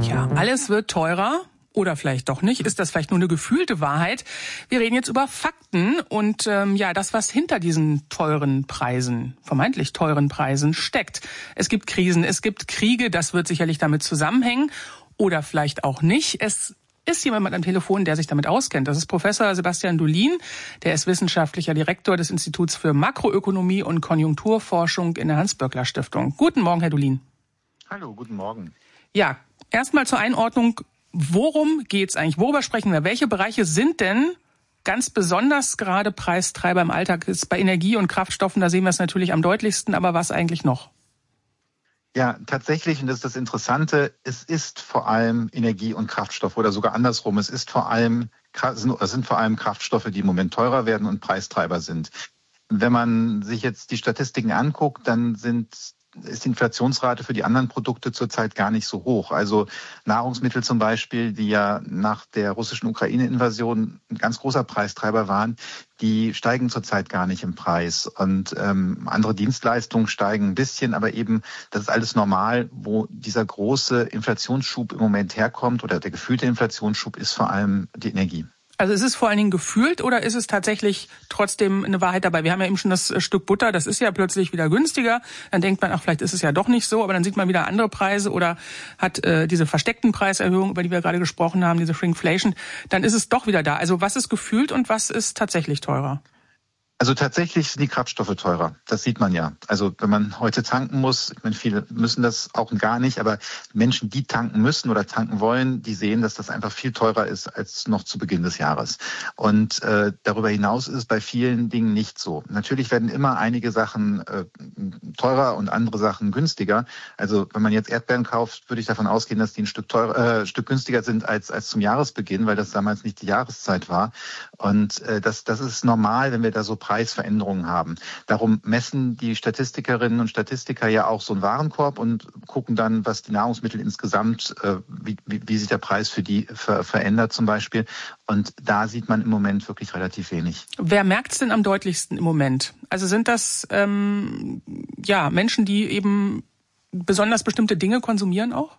Ja, alles wird teurer. Oder vielleicht doch nicht. Ist das vielleicht nur eine gefühlte Wahrheit? Wir reden jetzt über Fakten und das, was hinter diesen teuren Preisen, vermeintlich teuren Preisen steckt. Es gibt Krisen, es gibt Kriege, das wird sicherlich damit zusammenhängen. Oder vielleicht auch nicht. Es ist jemand am Telefon, der sich damit auskennt. Das ist Professor Sebastian Dulin. Der ist wissenschaftlicher Direktor des Instituts für Makroökonomie und Konjunkturforschung in der Hans-Böckler-Stiftung. Guten Morgen, Herr Dulin. Hallo, guten Morgen. Ja, erstmal zur Einordnung. Worum geht's eigentlich? Worüber sprechen wir? Welche Bereiche sind denn ganz besonders gerade Preistreiber im Alltag? Ist bei Energie und Kraftstoffen, da sehen wir es natürlich am deutlichsten, aber was eigentlich noch? Ja, tatsächlich, und das ist das Interessante, es ist vor allem Energie und Kraftstoff oder sogar andersrum. Es sind vor allem Kraftstoffe, die im Moment teurer werden und Preistreiber sind. Wenn man sich jetzt die Statistiken anguckt, dann ist die Inflationsrate für die anderen Produkte zurzeit gar nicht so hoch. Also Nahrungsmittel zum Beispiel, die ja nach der russischen Ukraine-Invasion ein ganz großer Preistreiber waren, die steigen zurzeit gar nicht im Preis. Und andere Dienstleistungen steigen ein bisschen, aber eben, das ist alles normal. Wo dieser große Inflationsschub im Moment herkommt oder der gefühlte Inflationsschub, ist vor allem die Energie. Also ist es vor allen Dingen gefühlt oder ist es tatsächlich trotzdem eine Wahrheit dabei? Wir haben ja eben schon das Stück Butter, das ist ja plötzlich wieder günstiger. Dann denkt man, ach, vielleicht ist es ja doch nicht so, aber dann sieht man wieder andere Preise oder hat diese versteckten Preiserhöhungen, über die wir gerade gesprochen haben, diese Shrinkflation, dann ist es doch wieder da. Also was ist gefühlt und was ist tatsächlich teurer? Also tatsächlich sind die Kraftstoffe teurer. Das sieht man ja. Also wenn man heute tanken muss, ich meine, viele müssen das auch gar nicht, aber Menschen, die tanken müssen oder tanken wollen, die sehen, dass das einfach viel teurer ist als noch zu Beginn des Jahres. Und darüber hinaus ist es bei vielen Dingen nicht so. Natürlich werden immer einige Sachen teurer und andere Sachen günstiger. Also wenn man jetzt Erdbeeren kauft, würde ich davon ausgehen, dass die ein Stück günstiger sind als zum Jahresbeginn, weil das damals nicht die Jahreszeit war. Und das ist normal, wenn wir da so Preisveränderungen haben. Darum messen die Statistikerinnen und Statistiker ja auch so einen Warenkorb und gucken dann, was die Nahrungsmittel insgesamt, wie sich der Preis für die verändert zum Beispiel. Und da sieht man im Moment wirklich relativ wenig. Wer merkt es denn am deutlichsten im Moment? Also sind das Menschen, die eben besonders bestimmte Dinge konsumieren auch?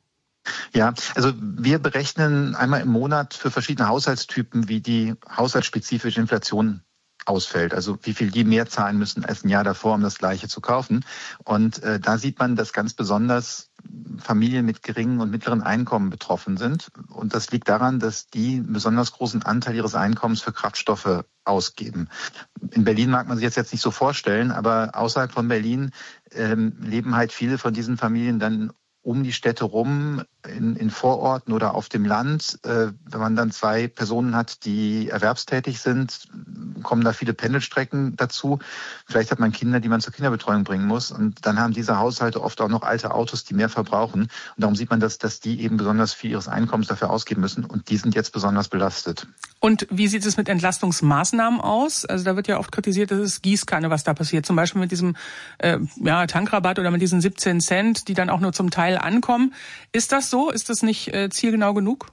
Ja, also wir berechnen einmal im Monat für verschiedene Haushaltstypen, wie die haushaltsspezifische Inflation ausfällt, also wie viel die mehr zahlen müssen als ein Jahr davor, um das Gleiche zu kaufen. Und da sieht man, dass ganz besonders Familien mit geringen und mittleren Einkommen betroffen sind. Und das liegt daran, dass die einen besonders großen Anteil ihres Einkommens für Kraftstoffe ausgeben. In Berlin mag man sich jetzt nicht so vorstellen, aber außerhalb von Berlin leben halt viele von diesen Familien dann um die Städte rum, in Vororten oder auf dem Land. Wenn man dann zwei Personen hat, die erwerbstätig sind, kommen da viele Pendelstrecken dazu. Vielleicht hat man Kinder, die man zur Kinderbetreuung bringen muss. Und dann haben diese Haushalte oft auch noch alte Autos, die mehr verbrauchen. Und darum sieht man, dass die eben besonders viel ihres Einkommens dafür ausgeben müssen. Und die sind jetzt besonders belastet. Und wie sieht es mit Entlastungsmaßnahmen aus? Also da wird ja oft kritisiert, das ist Gießkanne, was da passiert. Zum Beispiel mit diesem Tankrabatt oder mit diesen 17 Cent, die dann auch nur zum Teil ankommen. Ist das so? Ist das nicht zielgenau genug?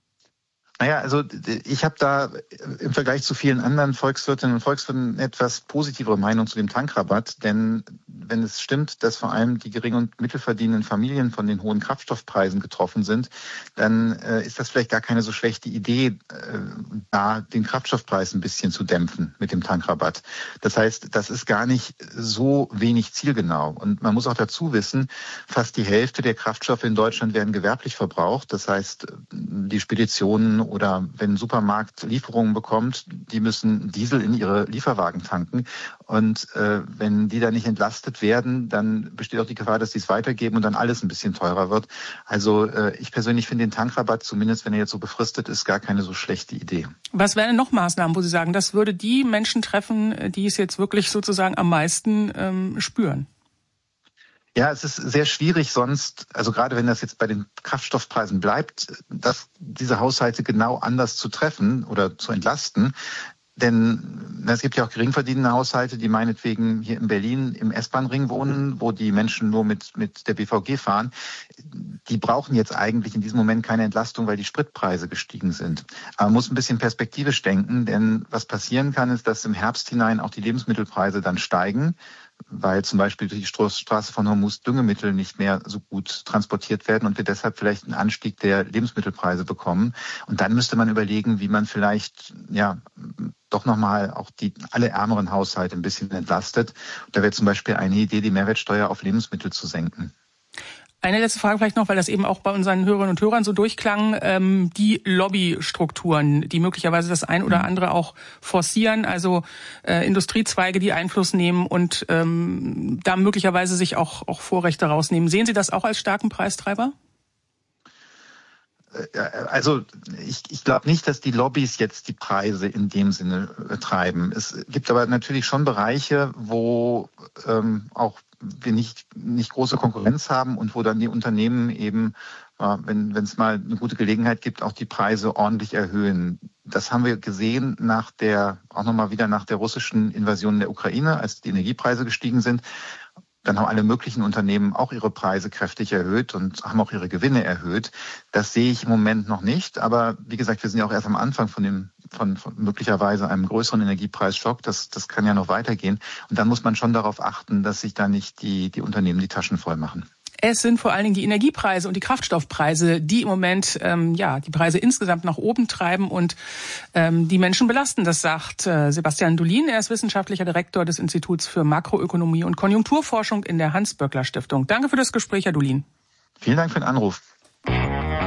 Naja, also ich habe da im Vergleich zu vielen anderen Volkswirtinnen und Volkswirten etwas positivere Meinung zu dem Tankrabatt. Denn wenn es stimmt, dass vor allem die gering- und mittelverdienenden Familien von den hohen Kraftstoffpreisen getroffen sind, dann ist das vielleicht gar keine so schlechte Idee, da den Kraftstoffpreis ein bisschen zu dämpfen mit dem Tankrabatt. Das heißt, das ist gar nicht so wenig zielgenau. Und man muss auch dazu wissen, fast die Hälfte der Kraftstoffe in Deutschland werden gewerblich verbraucht. Das heißt, die Speditionen oder wenn ein Supermarkt Lieferungen bekommt, die müssen Diesel in ihre Lieferwagen tanken. Und wenn die dann nicht entlastet werden, dann besteht auch die Gefahr, dass die es weitergeben und dann alles ein bisschen teurer wird. Also ich persönlich finde den Tankrabatt, zumindest wenn er jetzt so befristet ist, gar keine so schlechte Idee. Was wären denn noch Maßnahmen, wo Sie sagen, das würde die Menschen treffen, die es jetzt wirklich sozusagen am meisten spüren? Ja, es ist sehr schwierig sonst, also gerade wenn das jetzt bei den Kraftstoffpreisen bleibt, diese Haushalte genau anders zu treffen oder zu entlasten. Denn es gibt ja auch geringverdienende Haushalte, die meinetwegen hier in Berlin im S-Bahn-Ring wohnen, wo die Menschen nur mit der BVG fahren. die brauchen jetzt eigentlich in diesem Moment keine Entlastung, weil die Spritpreise gestiegen sind. Aber man muss ein bisschen perspektivisch denken, denn was passieren kann, ist, dass im Herbst hinein auch die Lebensmittelpreise dann steigen, weil zum Beispiel durch die Straße von Hormuz Düngemittel nicht mehr so gut transportiert werden und wir deshalb vielleicht einen Anstieg der Lebensmittelpreise bekommen. Und dann müsste man überlegen, wie man vielleicht doch nochmal auch alle ärmeren Haushalte ein bisschen entlastet. Da wäre zum Beispiel eine Idee, die Mehrwertsteuer auf Lebensmittel zu senken. Eine letzte Frage vielleicht noch, weil das eben auch bei unseren Hörerinnen und Hörern so durchklang. Die Lobbystrukturen, die möglicherweise das ein oder andere auch forcieren, also Industriezweige, die Einfluss nehmen und da möglicherweise sich auch Vorrechte rausnehmen. Sehen Sie das auch als starken Preistreiber? Also ich glaube nicht, dass die Lobbys jetzt die Preise in dem Sinne treiben. Es gibt aber natürlich schon Bereiche, wo auch wir nicht große Konkurrenz haben und wo dann die Unternehmen eben, wenn es mal eine gute Gelegenheit gibt, auch die Preise ordentlich erhöhen. Das haben wir gesehen nach der russischen Invasion der Ukraine, als die Energiepreise gestiegen sind. Dann haben alle möglichen Unternehmen auch ihre Preise kräftig erhöht und haben auch ihre Gewinne erhöht. Das sehe ich im Moment noch nicht. Aber wie gesagt, wir sind ja auch erst am Anfang von möglicherweise einem größeren Energiepreisschock. Das kann ja noch weitergehen. Und dann muss man schon darauf achten, dass sich da nicht die Unternehmen die Taschen voll machen. Es sind vor allen Dingen die Energiepreise und die Kraftstoffpreise, die im Moment die Preise insgesamt nach oben treiben und die Menschen belasten. Das sagt Sebastian Dulin. Er ist wissenschaftlicher Direktor des Instituts für Makroökonomie und Konjunkturforschung in der Hans-Böckler-Stiftung. Danke für das Gespräch, Herr Dulin. Vielen Dank für den Anruf.